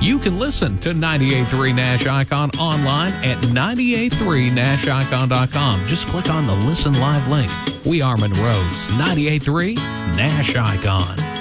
You can listen to 98.3 Nash Icon online at 983nashicon.com. Just click on the Listen Live link. We are Monroe's 98.3 Nash Icon.